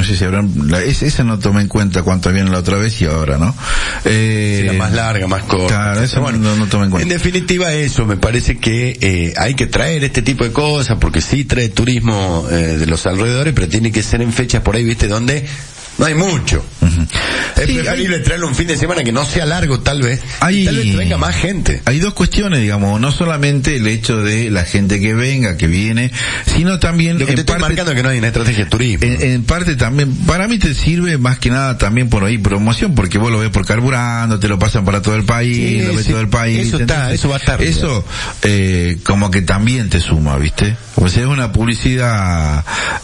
sé si habrán, esa no tomé en cuenta cuánto viene la otra vez y ahora, ¿no? La más larga, más corta. Claro, eso bueno, no tomé en cuenta. En definitiva eso, me parece que hay que traer este tipo de cosas, porque sí trae turismo de los alrededores, pero tiene que ser en fechas por ahí, viste, donde no hay mucho. Es preferible traerlo un fin de semana que no sea largo, tal vez, y tal vez venga más gente. Hay dos cuestiones, digamos, no solamente el hecho de la gente que venga, que viene, sino también... Lo que te estoy marcando es que no hay una estrategia de turismo. En parte también, para mí te sirve más que nada también por ahí promoción, porque vos lo ves por Carburando, te lo pasan para todo el país, sí, lo ves todo el país. Eso va a estar. Eso, como que también te suma, ¿viste? O sea, es una publicidad,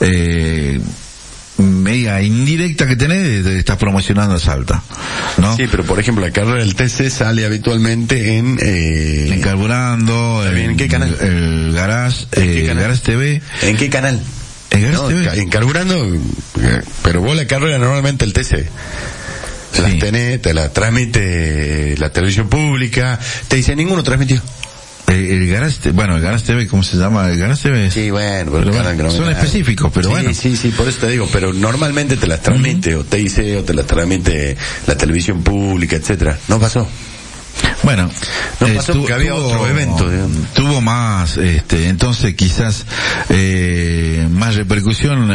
media indirecta que tenés, estás promocionando a Salta, ¿no? Sí, pero por ejemplo la carrera del TC sale habitualmente en Carburando, ¿en qué canal? El Garage, Garage TV. ¿En qué canal? En Garage TV. En Carburando, pero vos la carrera normalmente el TC. Las tenés, te la transmite la televisión pública, te dice ninguno transmitió. El Garage, bueno, el Garage TV, ¿cómo se llama? El Garage TV. Sí, bueno, pero bueno, no son específicos, pero sí, bueno. Sí, por eso te digo, pero normalmente te las transmite, o TIC, o te las transmite la televisión pública, etcétera. No pasó. Bueno, no pasó porque había otro evento, digamos. Tuvo más, entonces quizás, más repercusión,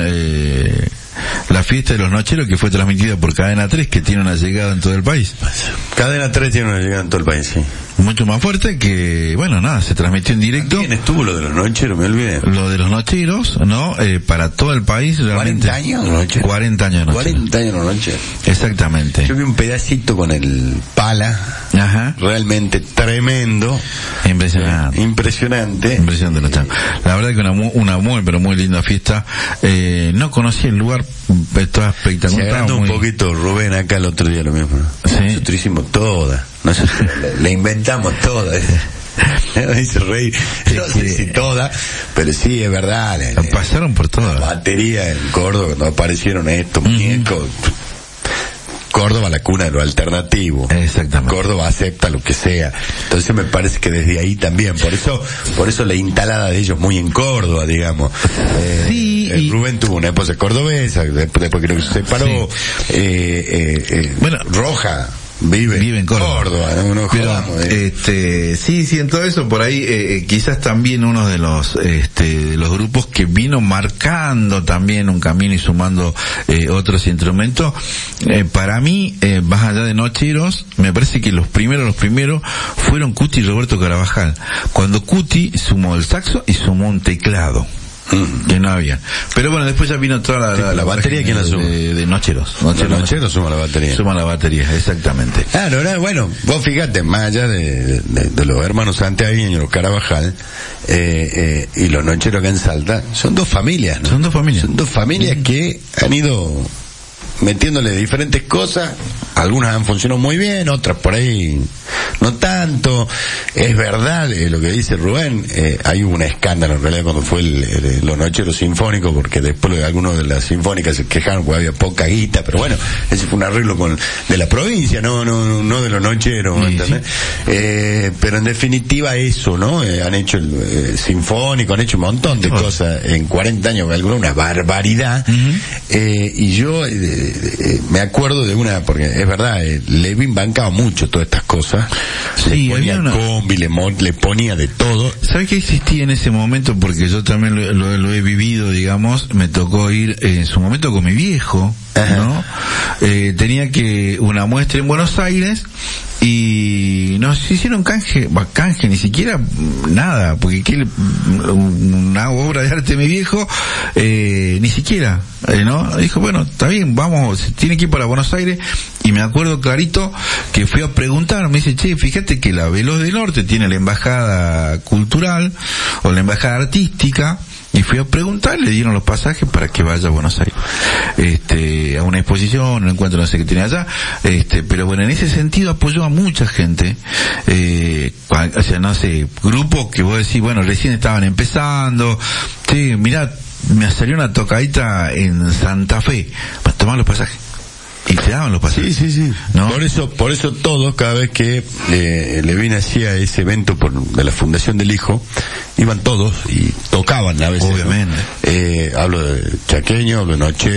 la fiesta de los nocheros, que fue transmitida por Cadena 3, que tiene una llegada en todo el país. Cadena 3 tiene una llegada en todo el país, sí. Mucho más fuerte que, bueno, nada, se transmitió en directo. ¿Quién estuvo lo de los nocheros? Me olvidé. Lo de los nocheros, ¿no? Para todo el país, realmente. 40 años de nocheros. 40 años de nocheros. 40 años de nocheros. Exactamente. Yo vi un pedacito con el pala. Ajá. Realmente tremendo. Impresionante. Impresionante. La verdad que una muy, pero muy linda fiesta. No conocí el lugar, estaba espectacular. Se agrandó un poquito Rubén acá el otro día lo mismo, ¿no? Sí. Nosotros hicimos toda. Le inventamos toda. Me hizo reír. No sé si toda, pero sí, es verdad. Pasaron por todas. La batería en Córdoba, cuando aparecieron estos muñecos. Córdoba, la cuna de lo alternativo. Exactamente. Córdoba acepta lo que sea. Entonces me parece que desde ahí también, por eso la instalada de ellos muy en Córdoba, digamos. Sí. Rubén tuvo una esposa cordobesa, después creo que se separó. Sí. Bueno, Roja vive en Córdoba, no jodamos, sí, en todo eso por ahí, quizás también uno de los grupos que vino marcando también un camino y sumando otros instrumentos, para mí, más allá de nocheros, me parece que los primeros fueron Cuti y Roberto Carabajal, cuando Cuti sumó el saxo y sumó un teclado. Que no había. Pero bueno, después ya vino toda la batería. ¿Quién la suma? De Nocheros. Nocheros suma la batería. Suma la batería, exactamente. Claro, bueno, vos fíjate, más allá de los hermanos santiagueños y los Carabajal, y los Nocheros acá en Salta, son dos familias, ¿no? Son dos familias que han ido metiéndole diferentes cosas. Algunas han funcionado muy bien, otras por ahí no tanto. Es verdad lo que dice Rubén, hay un escándalo en realidad cuando fue los nocheros sinfónicos, porque después algunos de las sinfónicas se quejaron porque había poca guita, pero bueno, ese fue un arreglo de la provincia, no de los nocheros, ¿entendés? Sí. Pero en definitiva eso, ¿no? Han hecho el sinfónico, han hecho un montón de cosas en 40 años, una barbaridad. Y yo me acuerdo de una, porque es verdad, Levin bancaba mucho todas estas cosas. Sí, le ponía combi, le ponía de todo. ¿Sabes qué existía en ese momento? Porque yo también lo he vivido, digamos. Me tocó ir en su momento con mi viejo, ¿no? Tenía una muestra en Buenos Aires y nos hicieron canje, ni siquiera nada, porque una obra de arte de mi viejo, ni siquiera, ¿no? Dijo, bueno, está bien, vamos, tiene que ir para Buenos Aires. Y me acuerdo clarito que fui a preguntar, me dice, che, fíjate que la Veloz del Norte tiene la embajada cultural o la embajada artística. Y fui a preguntar, le dieron los pasajes para que vaya a Buenos Aires, a una exposición, un encuentro, no sé qué tiene allá, pero bueno, en ese sentido apoyó a mucha gente, o sea, no sé, grupos que vos decís, bueno, recién estaban empezando, sí, mirá, me salió una tocadita en Santa Fe, para tomar los pasajes. Y te daban los pasajes. Sí. ¿No? Por eso todos, cada vez que Levin hacía ese evento de la Fundación del Hijo, iban todos y tocaban a veces. Obviamente. ¿No? Hablo de chaqueño, hablo de noche.